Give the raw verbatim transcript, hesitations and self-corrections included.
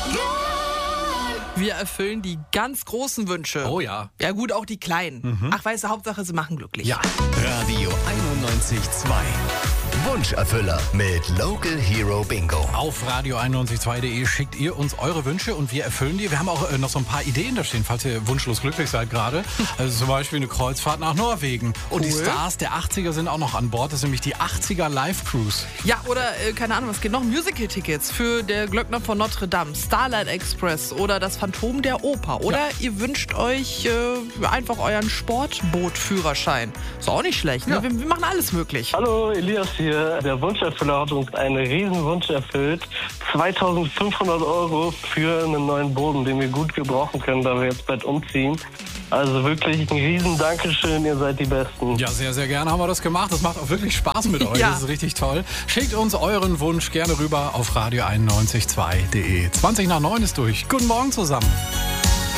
Wir erfüllen die ganz großen Wünsche. Oh ja. Ja gut, auch die kleinen. Mhm. Ach, weißt du, Hauptsache, sie machen glücklich. Ja. Radio einundneunzig Komma zwei. Wunscherfüller mit Local Hero Bingo. Auf radio einundneunzig Komma zwei punkt de schickt ihr uns eure Wünsche und wir erfüllen die. Wir haben auch äh, noch so ein paar Ideen da stehen, falls ihr wunschlos glücklich seid gerade. Also zum Beispiel eine Kreuzfahrt nach Norwegen. Und Cool. die Stars der achtziger sind auch noch an Bord. Das ist nämlich die achtziger Live Cruise. Ja, oder, äh, keine Ahnung, was geht noch? Musical-Tickets für der Glöckner von Notre Dame, Starlight Express oder das Phantom der Oper. Oder Ja. ihr wünscht euch äh, einfach euren Sportbootführerschein. Ist auch nicht schlecht, ne? Ja. Wir, wir machen alles möglich. Hallo, Elias hier. Der Wunscherfüller hat uns einen riesen Wunsch erfüllt. zweitausendfünfhundert Euro für einen neuen Boden, den wir gut gebrauchen können, da wir jetzt bald umziehen. Also wirklich ein riesen Dankeschön, ihr seid die Besten. Ja, sehr, sehr gerne haben wir das gemacht. Das macht auch wirklich Spaß mit euch. Ja. Das ist richtig toll. Schickt uns euren Wunsch gerne rüber auf radio einundneunzig Komma zwei punkt de. zwanzig nach neun ist durch. Guten Morgen zusammen.